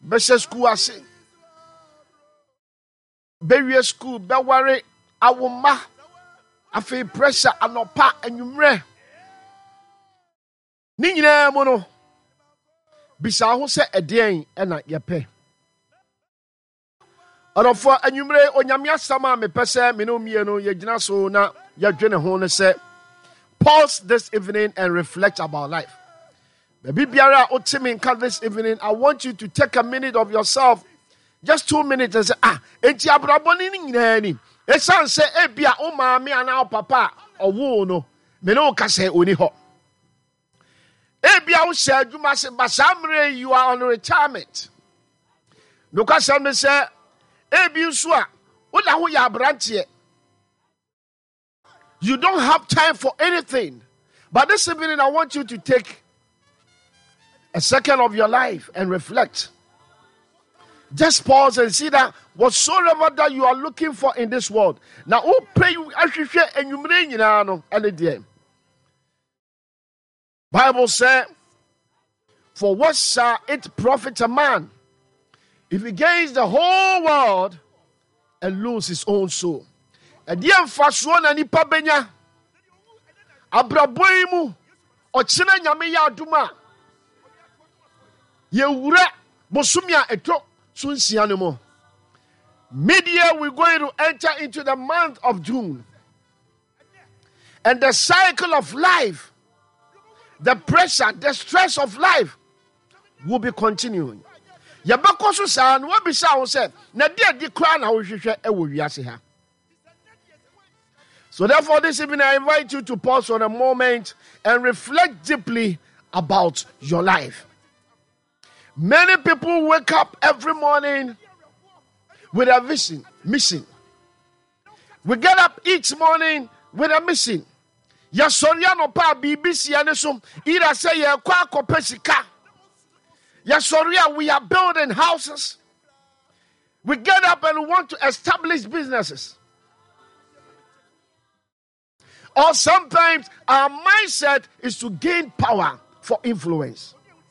Beshe school ase. Bewie school, beware, awoma. Afi pressure anopa enwumre. Ni nyina mu no. Bisa ho se edien na yepe. Onofo enwumre onyame asama me pese me no mienu yegyina so na yadwene ho ne se pause this evening and reflect about life. Baby biara otimi nka this evening, I want you to take a minute of yourself, just 2 minutes, and say enti abraboni ni nyina ni esan se ebia o maame ana o papa owo no me no ka se oni ho. Ebia wo se adwuma se basamre, you are on retirement. No ka se me se ebi nso a wo la ho ya branche. You don't have time for anything. But this evening I want you to take a second of your life and reflect. Just pause and see that whatsoever that you are looking for in this world. Now, who pray you and you bring in any day. Bible says, for what shall it profit a man if he gains the whole world and lose his own soul? And the emphasize na nipa benya abraboy mu ochina nyame ya aduma ye wura bosumia eto sunsia no mo. Mid-year we're going to enter into the month of June, and the cycle of life, the pressure, the stress of life will be continuing. Yabako so sa no be sa won say na dia di kra na wo hwehwe e wo wiase ha. So therefore this evening I invite you to pause for a moment and reflect deeply about your life. Many people wake up every morning with a mission. We get up each morning with a mission. Yasoriano pa BBC anesum ira say ye kwa kopesika. Yasoria, we are building houses. We get up and we want to establish businesses. Or sometimes our mindset is to gain power for influence.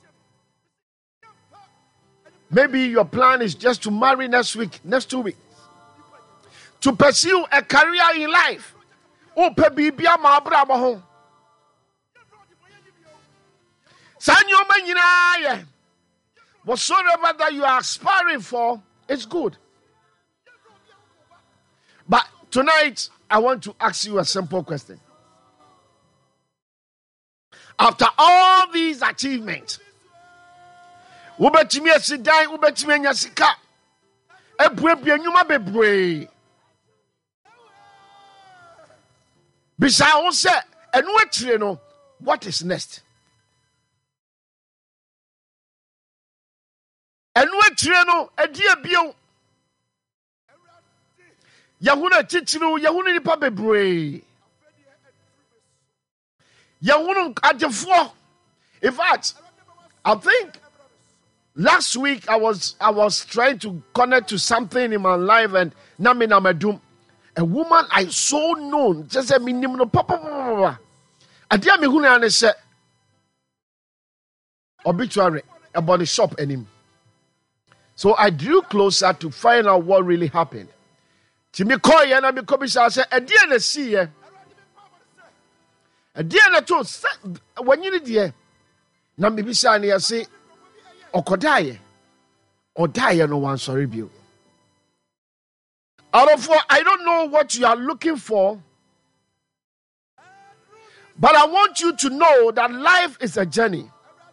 Maybe your plan is just to marry next 2 weeks. To pursue a career in life. Whatsoever that you are aspiring for is good. But tonight, I want to ask you a simple question. After all these achievements, ubetimi asidan, ubetimi anyasika, ebuebie nyuma bebre. Bisa ho se enu atire no, what is next? Enu atire no, edie bio. Yahuna titinu, yahuna nipa bebre. Yahuna adefo. In fact, I think last week I was trying to connect to something in my life, and nami namadum. A woman I so known, just a minimum papa. I dear me who I said obituary about the shop and him. So I drew closer to find out what really happened. Timmy Koy and I become I said, a dear the sea, a dear the truth. When you need here, now maybe Sani, I say, or die, no one sorry you. Out of what, I don't know what you are looking for, but I want you to know that life is a journey.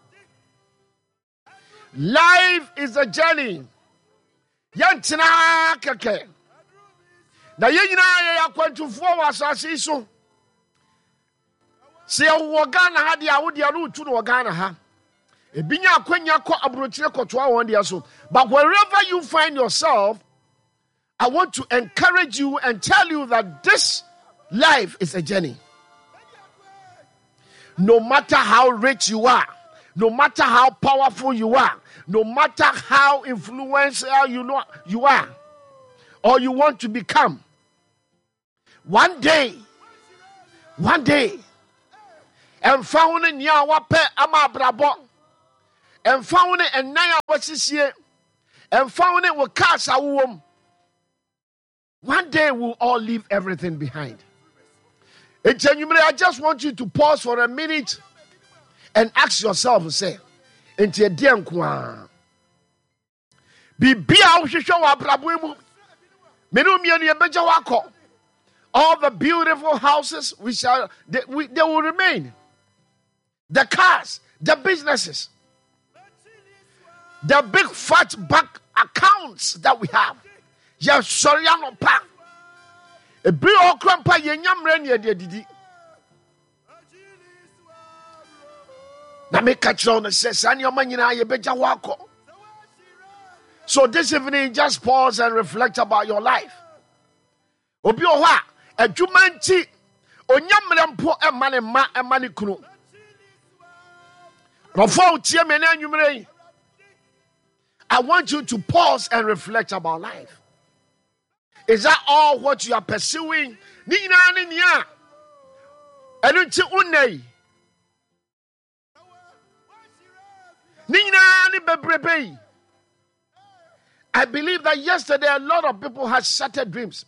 Life is a journey. Yantina keke. Na yenyina ya kwantufuo wasase so. Se wogana ha dia wodi arutu no wogana ha. Ebinya akwanya ko abrochire kotoa won dia so. But wherever you find yourself, I want to encourage you and tell you that this life is a journey. No matter how rich you are, no matter how powerful you are, no matter how influential you are, or you want to become, one day, and found in Yawape Ama Brabo, and found in Naya Wasisie, and found it with cars a womb. One day we'll all leave everything behind. I just want you to pause for a minute and ask yourself, say, into a damn kwa. Bibia ushisho abrabuimu. Menumi beja wako. All the beautiful houses they will remain. The cars, the businesses, the big fat bank accounts that we have. Yes, sorry, I'm not pa. A big old grandpa yenyamre ni edidi. Na me catch on the says, and your man ye beja wako. So this evening, just pause and reflect about your life. Obi oha, a jumanti, onyamre mpo e mani kunu. I want you to pause and reflect about life. Is that all what you are pursuing? I believe that yesterday a lot of people had shattered dreams.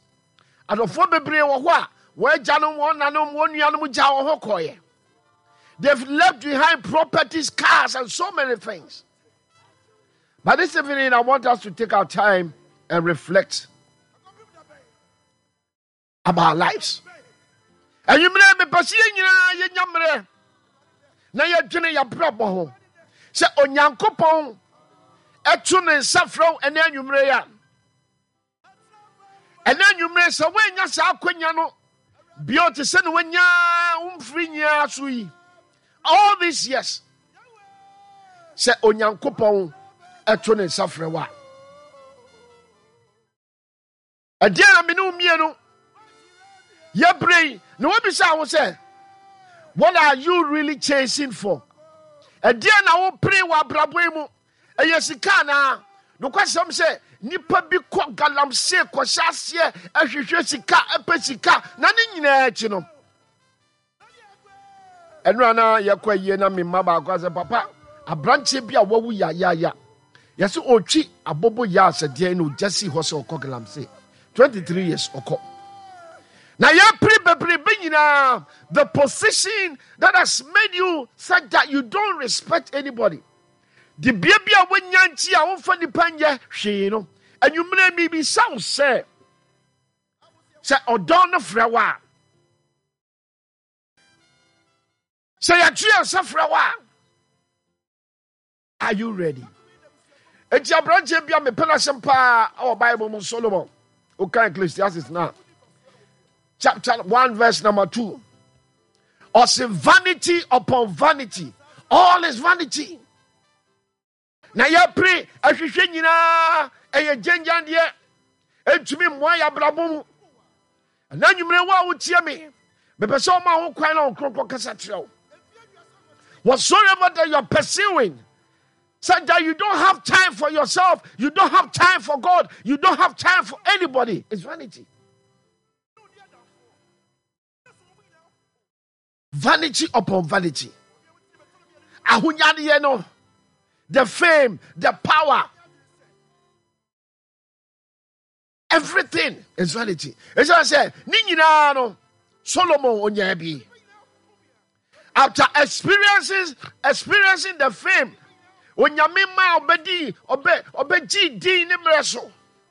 They've left behind properties, cars, and so many things. But this evening, I want us to take our time and reflect about our lives. And you may be pursuing your na ya dwene ya brabo ho. Se onyankopon etu ne nsafro ene anwumre ya. Ene anwumre se wenya sa akwanya no bio te se ne wenya umfri nya so yi. All these years, say onyankopon eto ne nsafre wa. Adia me no mienu. Ye brei, no we be say wo say, what are you really chasing for? Adia na wo pray wa brabo mu. Eye sika na, no kwasem say nipa bi ko galamse ko hyase ahwehwe sika epe sika na ne nyina achi no. Enrana yakwa ye na mimma ba kwa se papa abranche bia wawu ya yesi otwi abobo ya asede no jasi ho se okogram say 23 years oko na ya pre nyina the position that has made you such that you don't respect anybody the bia wanyanchi a wonfa ni panye hwe no anwumre mi bi sound say odon no frewa. Say are you ready? It's your branch bia me penasem pa our Bible mo Solomon. Okay, Ecclesiastes now. Chapter 1 verse number 2. Or say vanity upon vanity. All is vanity. Na ya pray ahwehwe nyina eye genjan de entumi mwa ya brabom. Na nwumre wa wo tie me. Me pese o ma ho kwan na okrokro kasa trew. Whatsoever that you're pursuing, such that you don't have time for yourself, you don't have time for God, you don't have time for anybody, it's vanity. Vanity upon vanity. The fame, the power, everything is vanity. As I said, Solomon onyabi. After experiencing the fame, when Yamima obedi di ni mreso.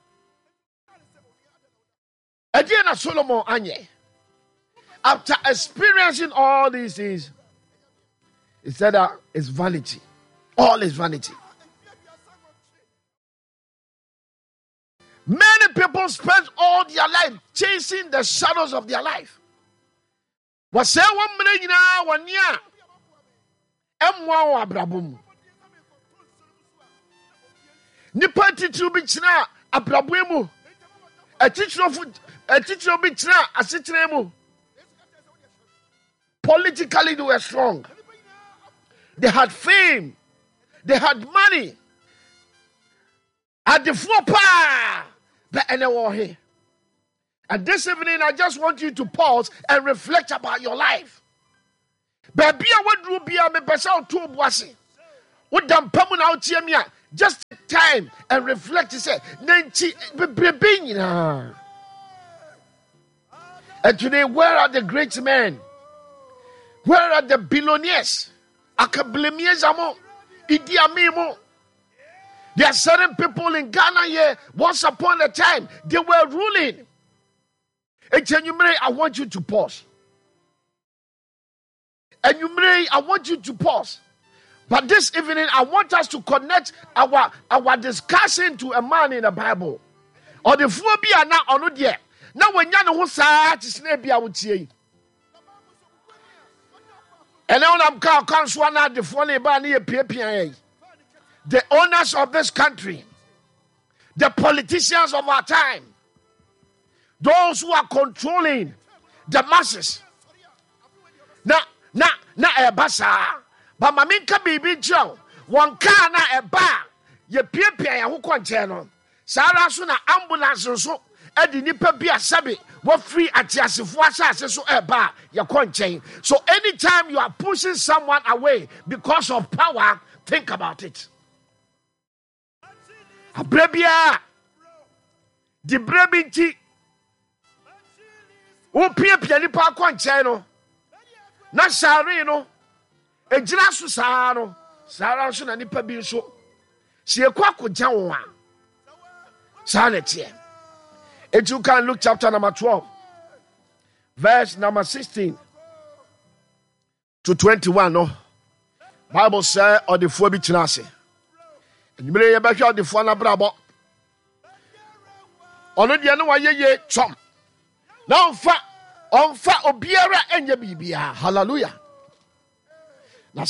Adiana Solomon anye. After experiencing all these things, he said that it's vanity. All is vanity. Many people spend all their life chasing the shadows of their life. Wase 1 minute nyina 1 year emwa wa abrabom nipa titru bi kina abrabom mu atitru bi kina asetre mu. Politically they were strong, they had fame, they had money at the floor but anyway. And this evening, I just want you to pause and reflect about your life. Baby, I want to be a person to Bossy. What damn Pamuna out here? Just take time and reflect. He said, and today, where are the great men? Where are the billionaires? Idi Amin. There are certain people in Ghana here, once upon a time, they were ruling. I want you to pause. And I want you to pause. But this evening, I want us to connect our discussion to a man in the Bible. Or the phobia now on there. Now when you know who said to snap you out here. And now I'm comes one out the funny bunny PPA. The owners of this country, the politicians of our time, those who are controlling the masses. Na ebasa. But maminka bibi jow. One car na eba. Ye pia ya hukonche no. Sara so na ambulance so. Edi nipa bia sabi. What free atiasifo asase so eba. Ya konche. So anytime you are pushing someone away because of power, think about it. Abrebia. Di brebinti. O pia nipa konche no. Na sare no. Ejira so saa no sara so na nipa bi so sie kwa kogya won a saa na tie. If you can look chapter number 12 verse number 16 to 21 no Bible say odefo bi tena ase enimere ye behwe odefo na brabo ono de no wayeye chom na onfa obiara enye bibia. Hallelujah. Now,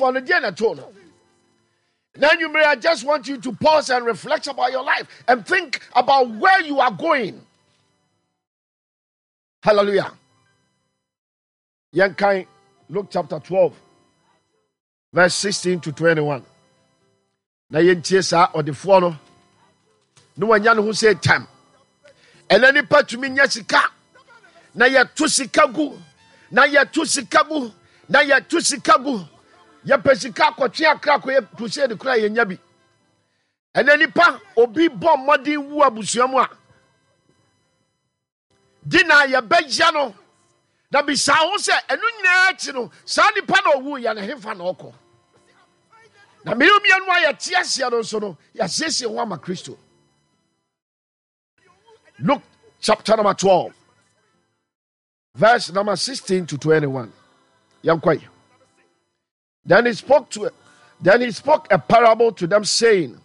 I just want you to pause and reflect about your life and think about where you are going. Hallelujah. Yankai, Luke chapter 12, verse 16 to 21. Na yentiesa or the fono. No one yan who said time. And any part to me yasika. Na ya tusikagu. Na ya tusikabu. Na ya tusikabu. Ya pesika kwatwe krako ye crusade kura ye nya bi ene nipa obi bom modin wu abusuamu a dina ya beja no na bi sa ho se enu nyina chi no sa nipa na owu ya na hefa na okọ na me omi anu ya tiasia no so no ya sese ho ama Kristo. Luke chapter number 12 verse number 16 to 21. Yankwai. Then he spoke a parable to them, saying,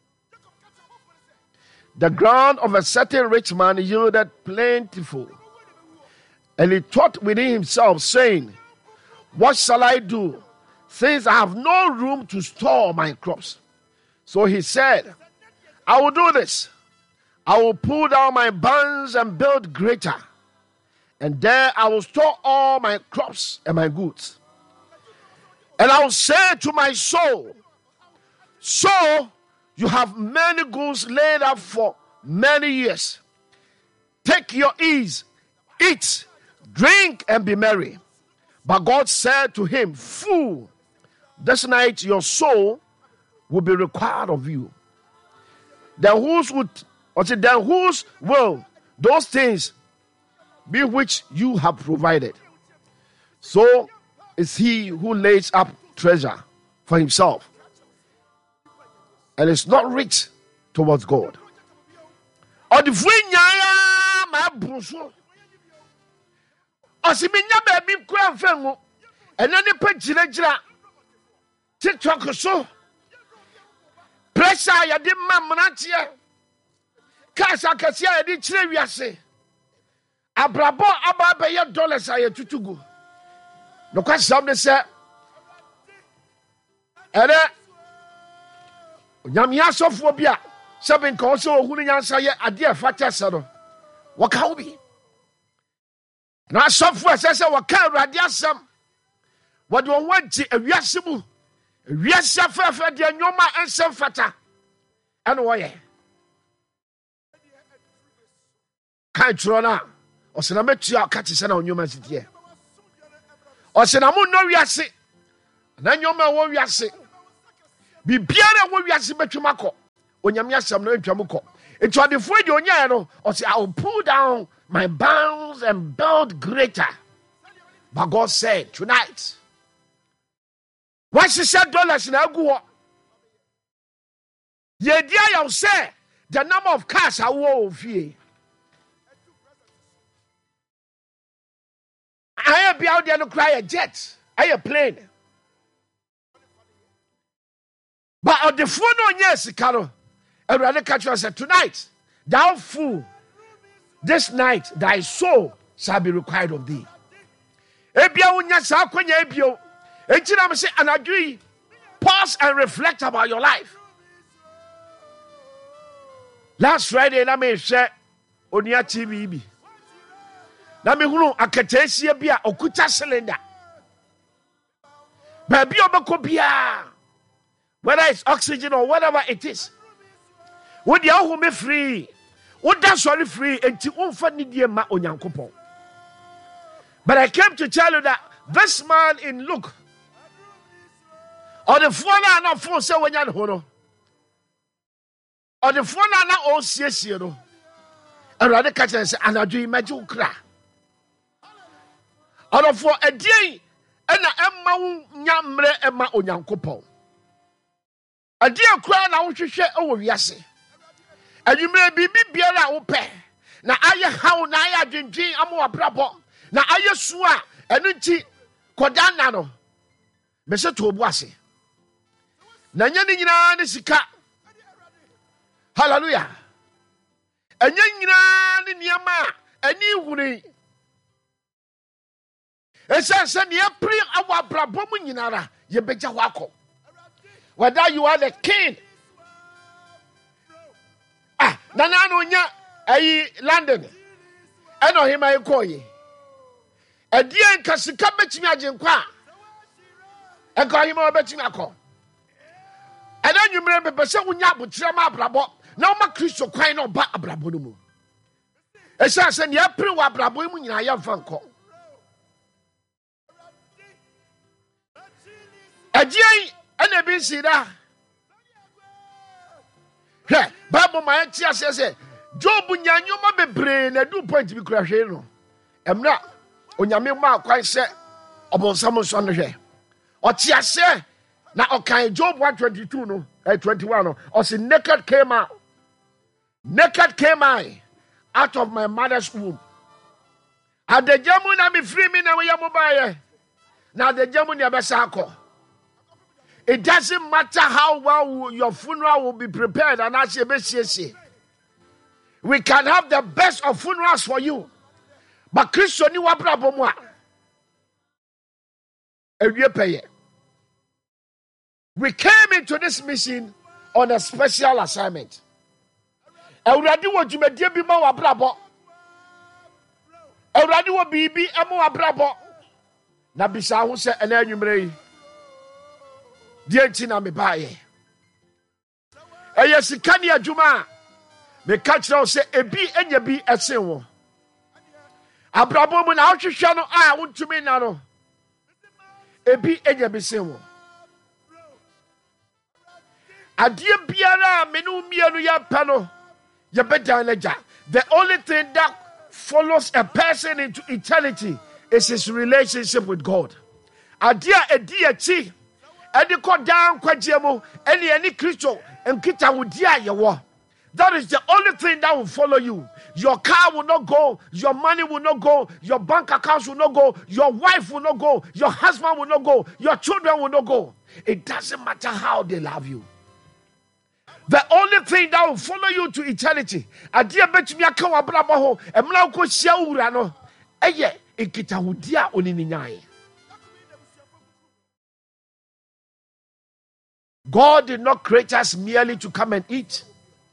the ground of a certain rich man yielded plentiful. And he thought within himself, saying, what shall I do, since I have no room to store my crops? So he said, I will do this. I will pull down my barns and build greater, and there I will store all my crops and my goods. And I will say to my soul, so you have many goods laid up for many years. Take your ease, eat, drink, and be merry. But God said to him, fool, this night your soul will be required of you. Then whose will those things be which you have provided? So is he who lays up treasure for himself and is not rich towards God. Or the free my bruso. Or si minya baby kura fengu. And then the pejira TikTok so. Pressure ya di mamanatia. Kasa kasia ya di chire wiase. Abrabo ababe ya dollars aye tutugu. No kwa somebody say ere nyamia sofo bia seven ko so ohunu nyansa ye ade afata se no waka obi na sofo asese waka awrade asem wode won wagye awiase mu awiase afefe de nyoma ensem fata ene wo ye kai trona osena metua kati se na nyoma sitie osena mu no wiase na nyoma wo wiase bibiara wo wiase betwemako onyame asem no ntwamko etwadefo de onyae no o say I will pull down my bounds and build greater. But God said tonight, $1,000 na agu ho ye dia you say the number of cars are wo fie I be out there no cry a jet a plane. But on the phone on yes, Carol, and rather catch us tonight, thou fool, this night thy soul shall be required of thee. Ebia unya sa kwenya ebio. Echina me say anadwi, pause and reflect about your life. Last Friday na me share Onia TV. Na me hunu akatesia bia okuta cylinder. Baby obeko bia. Whether it's oxygen or whatever it is. Would you hold me free? Would that sorry free until unfunny ma onyankopon? But I came to tell you that this man in Luke, or the phone are not for so when you're hono, or the phone are not all sincere, and rather catch and say, and I do imagine cry. Or for a day, and a yamre emma onyankopon. A dear cry now to share over yase. And you may be biara ope. Na aya how na aya dindin amo abrabo. Na aya sua enunti kodana no. Me se to obu ase. Na nya ni nyina ne sika. Hallelujah. Enya nyina ne niama ani huni. Esa se ne apri awo abrabo mu nyinara ye beja ho akọ. Whether you are the king. Nana no nya ayi London. Eno hima ekoyi. Edie nka sika betimi agenkwa. Enka hima obetimi akọ. Ena nwumre bepese wunya abotire ma abrabo. Na ma Kristo kwan na oba abrabo no mu. Esa se ne apre wa abrabo mu nyina ya mfa nkọ. Edie ena bi sida. He, Bible my tia say Job nyanyoma bebre na do point bi kura hwe no. Emra onyame ma kwan se obonsam so no hwe. O tia se na okan Job 122 no, 21 no. O say naked came out. Naked came I out of my mother's womb. Adejamu na me free me na we yamobaye. Na adejamu ni abesa akọ. It doesn't matter how well your funeral will be prepared and as you say. We can have the best of funerals for you. But Christian you wabrabomwa. We came into this mission on a special assignment. Already what you may be more wabrabo. Already what be more wabrabo. Nabisa who said an enumere. Dear Tina me baye. Eya sikani adwuma. Me catch now say ebi enya bi esenwo. Abrabo mu na ohwehwe no a wontumi na no. Ebi enya bi senwo. Adie biara me no mienu ya pa no. Ye bedan leja. The only thing that follows a person into eternity is his relationship with God. Adie edi echi Edi ko down kwajemo any Christo and kita wudia yewo. That is the only thing that will follow you. Your car will not go, your money will not go, your bank accounts will not go, your wife will not go, your husband will not go, your children will not go. It doesn't matter how they love you. The only thing that will follow you to eternity. Adia betumi aka wabrabo ho, emla ko hia wura no. Eye ekita wudia onininyai. God did not create us merely to come and eat.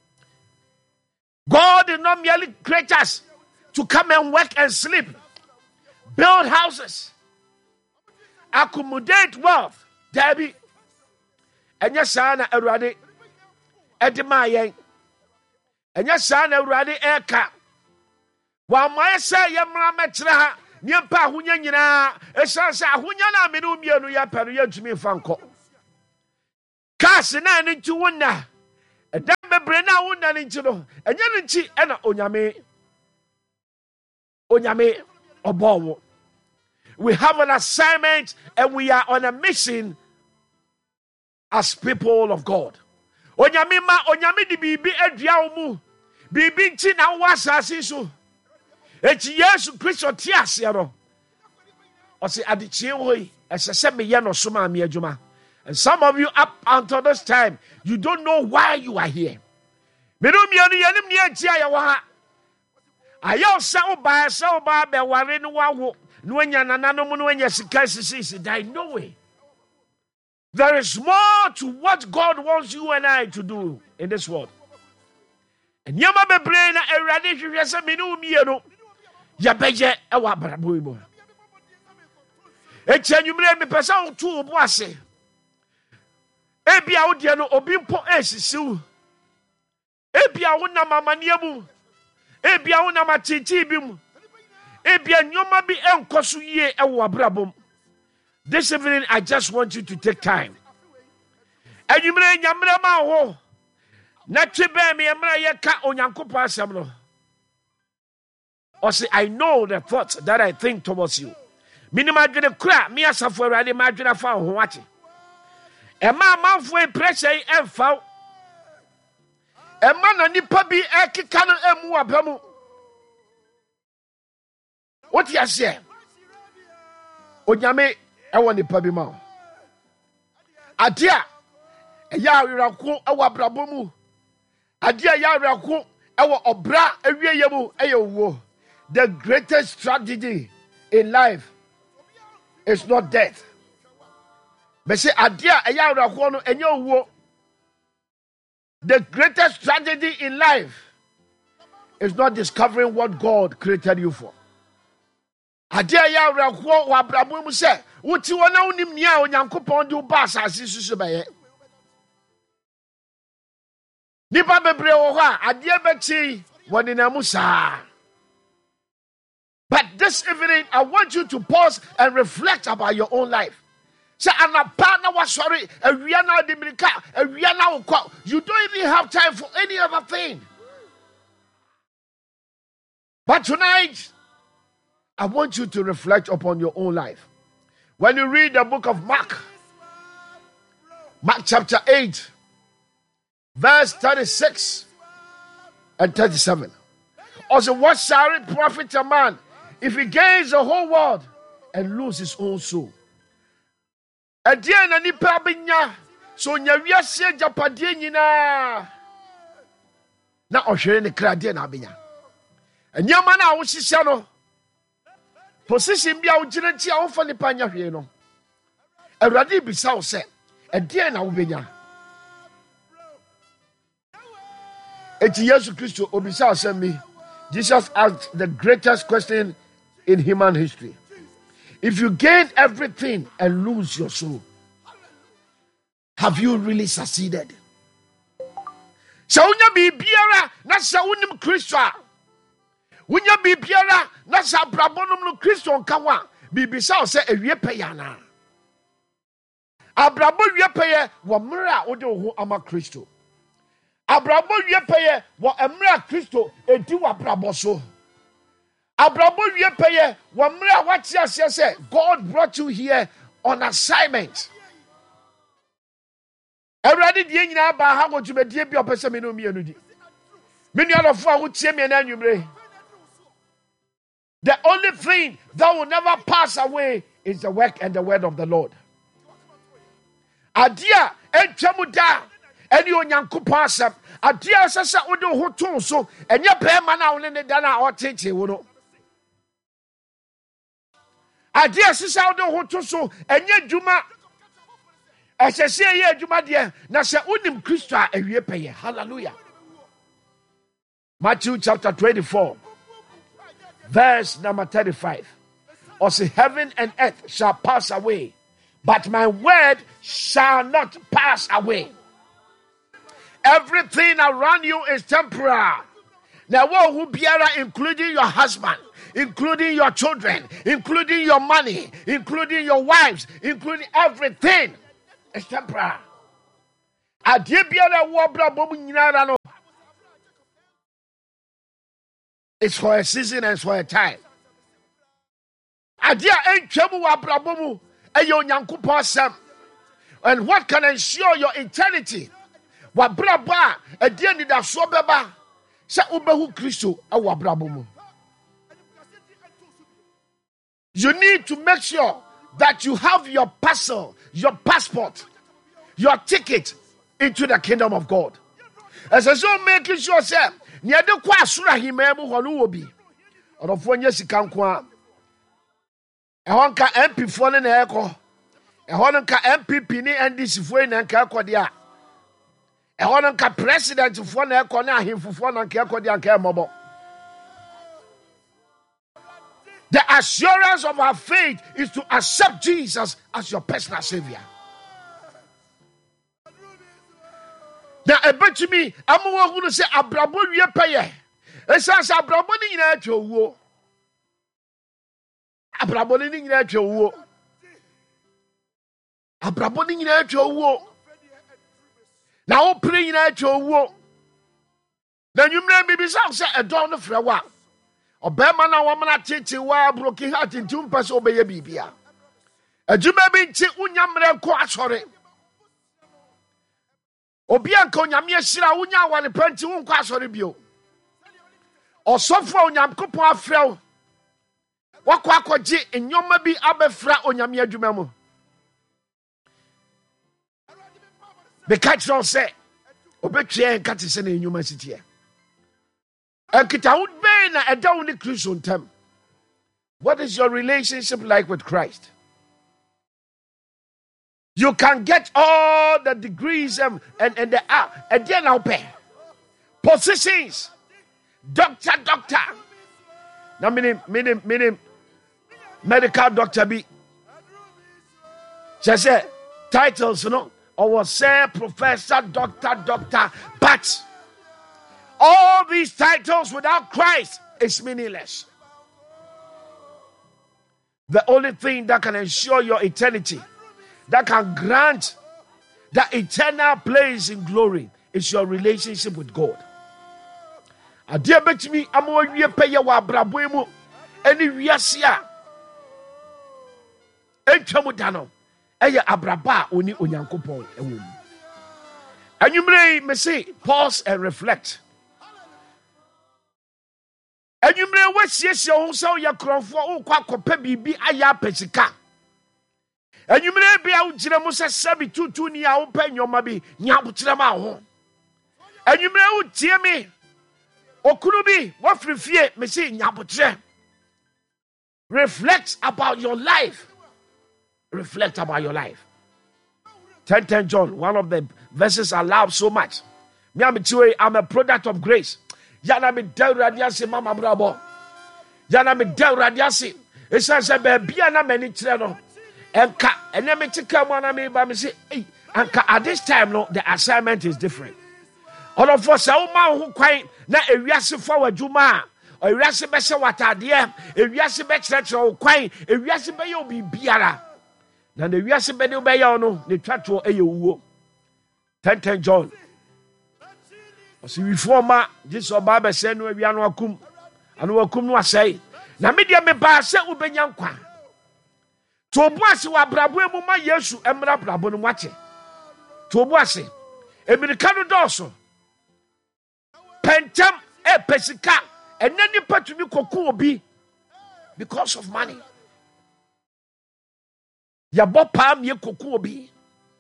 God did not merely create us to come and work and sleep, build houses, accommodate wealth. Debbie, and your son already at the Mayan, and your son already aircap. While my say, Yamametra, Nyampa Hunyana, a son, Hunyana, Minumia, Yapanu, to me, Franco. gas na ne nti wonna edam bebre na wonna ne nti no enye ne nti ena onyame obowo. We have an assignment and we are on a mission as people of God. Onyame di bibi adua mu. Bibi nti na wo asase so. Echi Yesu Kristo ti ase no. O se adechie hoi esese me ye no so ma me adwuma. And some of you up until this time, you don't know why you are here. Me no me anu yanim ne atia ya wo ha. Ayo sa oba be ware no wawo. No wanya nananom no wanya sika sisi die no way. There is more to what God wants you and I to do in this world. And yama bebre na Awurade hwehwe se me no mie no ya beje e wa brabo mu. Ekyanyumre me pesa wo tu obo ase. Ebia wo de no obi mpo esisiw. Ebia wo na mamane mu. Ebia wo na matiti bi mu. Ebia nyoma bi enkoso yie e wo abrabom. This evening I just want you to take time. Anyumre nyamre ma ho. Na twebe me emra ye ka onyankopon asem no. Or say I know the thoughts that I think towards you. Minima dwene kura me asafo Awurade ma dwene fa ho ate. Ema manfo e pressure e emfa. Ema na nipa bi ekeka no emu abamu. What you say? Onyame ewo nipa bi ma. Adia eya awirako ewo abrabo mu. Adia ya awirako ewo obra awieye mu eyewo. The greatest tragedy in life is not death. But say adia eya awirako no enye owo. The greatest tragedy in life is not discovering what God created you for. Adia ya awirako wa abrabo mu se wuti wona unim nia onyankopon de ba asase susu beye. Nipa bebre wo ho a adia bechi woni na musa. But this evening I want you to pause and reflect about your own life. Say anapa na wasori awia na demirika awia na ukọ. You don't even have time for any other thing. But tonight I want you to reflect upon your own life. When you read the book of Mark chapter 8, verse 36 and 37. Also, what shall it profit a man if he gains the whole world and lose his own soul? Adiye na nipa binya so nya wiase japade nyina na ohwere ne krade na binya. Enyama na wo hihye no position bia wo gire nti a wo fa nipa nya hwe no. Awurade bisa wo se adiye na wo benya. Eti Yesu Kristo obisa asemi. Jesus asked the greatest question in human history. If you gain everything and lose your soul, have you really succeeded? Saunya bibiara na saunim Kristo. Wunya bibiara na sa brabonum no Kristo nkawa bibisa o se ewie peyana. Abrabo wie peye wo mra wo de ho ama Kristo. Abrabo wie peye wo emra Kristo edi wo abrabo so. Abrabo wie peye wo mra wati ase se God brought you here on assignment. Awurade die nyina ba ha go dwumadie bi opese me no mienu di. Me nualofo a wo tie me na anwumre. The only thing that will never pass away is the work and the word of the Lord. Adia etwamu da eni onyankopon asem adia sesa wode ho ton so enye pema na wo ne da na oteche wo no. Adia sesa wode ho ton so enye dwuma esese ye dwuma de na se unim Kristo a ewie peye. Hallelujah. Matthew chapter 24 verse number 35. Or say heaven and earth shall pass away, but my word shall not pass away. Everything around you is temporal. Now, who biara, including your husband, including your children, including your money, including your wives, including everything, is temporal. Adie biara wo abrabom nyinara no. It's for a season and it's for a time. Adie entwam wo abrabom eye onyankopon asem. And what can ensure your eternity? Wa braba adie ni da so beba se ubehu Kristo awo abrabom. You need to make sure that you have your parcel, your passport, your ticket into the kingdom of God. As so making sure say near the kwa asura himemu honu obi. Odofo nya sika nko a. Ehon ka MP fo ne na ekọ. Ehon ka MPP ni NDC fo na nka ekọ dia. Ehon ka president fo na ekọ na ahemfo fo na nka ekọ dia nka emobo. The assurance of our faith is to accept Jesus as your personal savior. Now, a bit to me, I'm going to say, Abrabo, we are paying. It says, Abrabo, in a joe. Abrabo, in a joe. Abrabo, in a joe. Now, pray in a joe. Then you may be some say a dawn for a while. Obema na wamana tete wa broken heart into mpase obeye bibia. Adwuma bi nti unyamre ko asore. Obi anka onyame ahira unya wale panti unko asore bio. Osofo onyankopon afrew. Wakọ akọji enyoma bi abefra onyame adwuma mu. Be catch on say obetwe enka te se na enyoma sitie. What is your relationship like with Christ? You can get all the degrees and then I'll pay positions. Doctor. Now meaning medical doctor be. She said titles, you know, or was say professor, doctor, but all these titles without Christ is meaningless. The only thing that can ensure your eternity, that can grant that eternal place in glory, is your relationship with God. Adia bet me, I'm going to pay your brabo any wiasia. Enchamudano, Eya Abraba, Uni Unyankopon, and you may say, pause and reflect. And you may wish yes, your own soul, your crofo, quack, bibi, aya pesika. And you may be out Jiramusa Sabi 2 near open your mabi, Yabutrama. And you may tear me. Or could be what fear, Messi Yabutre. Reflect about your life. Reflect about your life. 10 John, one of the verses I love so much. I'm a product of grace. Yana me del radiasi mama brabo. Yana me del radiasi. It says a baby and a many treno. And then me take one of me by me say, hey, and at this time, no, the assignment is different. All of us are man who quite not a yasi forward Juma, or yasi bessa what I dear, a yasi betch or quite, a yasi bayo be biara. Then the yasi bedu bayano, the tattoo a you. 10 John. Si reformer this Obaba said no wiano akum and wakum no say na media me ba se ubenya nkwa to obuase wa brabo emu ma Yesu emra brabo no wache to obuase emirika no doso pentem pesika enani patumi koku obi because of money ya bopam ye koku obi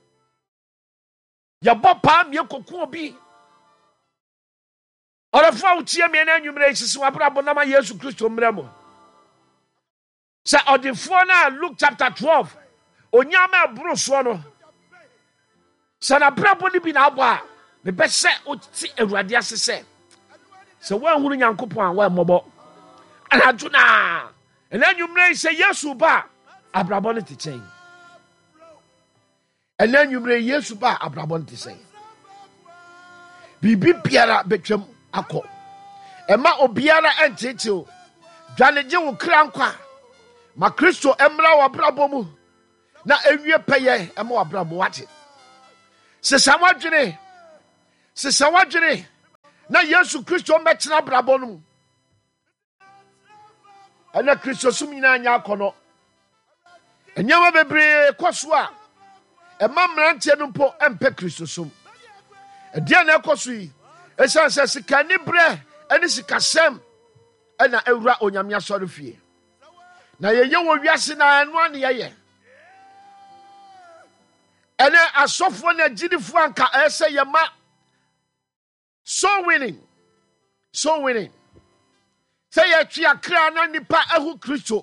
Orafo utie me na nwumre sisi wabrabo na ma Yesu Kristo mremo. Sa odifo na Luke chapter 12. Onyama abroso no. Sa na brabo ni bi na abo a me be se oti Awurade asese. Se wan hunu Nyankopon an wa mobo. Anaju na. Na nwumre se Yesu ba abrabo no te chen. Na nwumre Yesu ba abrabo no te chen. Bibi biara betwam akọ ema obiara entete dwaneje wo krankwa ma Kristo emra wa brabo mu na ewie peye ema wa brabo wate Sisawadjene na Yesu Kristo metena brabo no ana Kristo sum nyina nya akono enyama bebre koso a emamrante no mpo empe Kristo sum edia na ekoso yi esanse sika ni bre eni sikasem ana ewura onyame asore fie na yeye wo wiase na eno ane yeye ene asofo na gidifo anka ese yema so winning say ye twi akra na nipa ahu Kristo.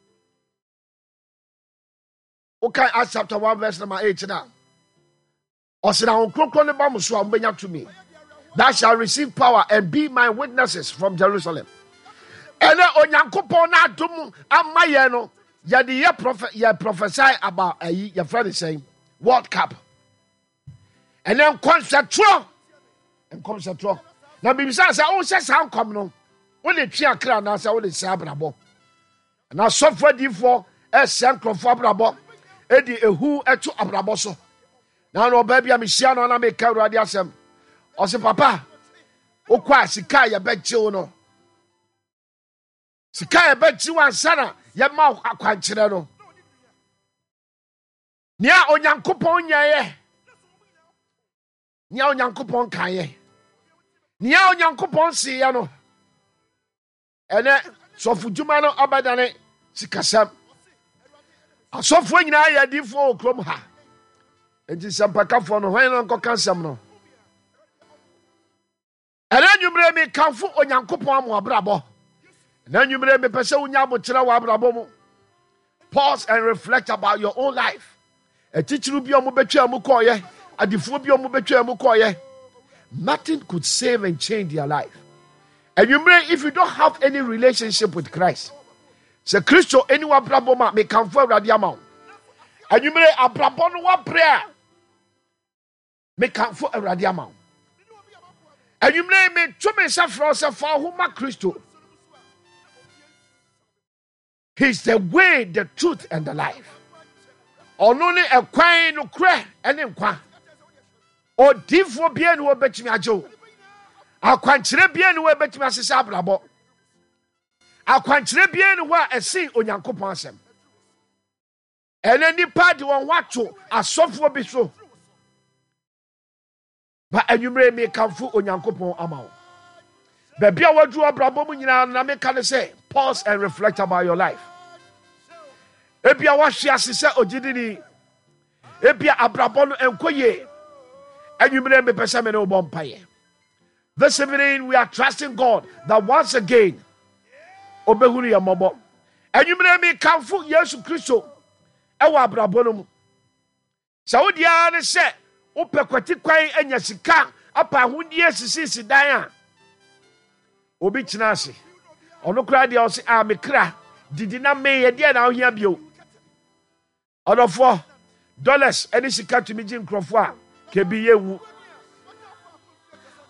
Okay, Acts chapter 1 verse number 8 now. Osina onkronkron ne ba mo so ambenya to me. Thou shall receive power and be my witnesses from Jerusalem. Ene onyankopon na adom amaye no ye de ye prophesy about your friend is saying World Cup. And then concert. Na bibisa say o se san kom no. O le twi akra na say o le se abrabo. Na sofo difo e se nkrofo abrabo. Edi ehu eto abrabo so. Na no ba bia me hia no na me ka urade asem. O se papa o kwa sika ye begiwo no. Sika ye begiwo ansana ye ma akwankyere no. Nia onyankopon nyaye. Nia onyankopon kaye. Nia onyankopon siya no. Ene sofu djuma no abadane sikasam. Asofo nyina ya difo okrom ha. Enti sampakafo no hwan no nkokansam no. Ene nwumre mi kanfo onyankopon amo abrabo. Ene nwumre mi pese unya abokyera wa abrabo mu. Pause and reflect about your own life. Etichiru bi omo betwa mu koye, adifo bi omo betwa mu koye. Nothing could save and change their life. And you may, if you don't have any relationship with Christ, say Christo anyone braboma may come for radiamount. And you may a brabon one prayer may come for a radiamount. And you may two men suffer for whom Christo. He's the way, the truth, and the life. Only a quine no cray and in qua. O difo bien wo betimi ajo. Akwankyere bien wo betimi asesa abrabo. Akwankyere bien wo esi onyankopon asem. Ene nipa de won wato asofo bi so. Ba anwumre me kanfo onyankopon amawo. Ba bia wadu abrabo mu nyina na me kan say pause and reflect about your life. Ebia wa hwe asese ogidini. Ebia abrabo no enkoye. This evening we are trusting God that once again obehuru ya mobo. Enyumre mi kanfu Yesu Kristo ewa abrabo no mu. Saudi ne se upekwati kwan anya sika apa ahudie sisisi dan a obi kyina ase. Ono kra de o se amekra didi na me ye de na ohia bio. Odofo dollars eni sika tumi ji nkrofo a kebi yewu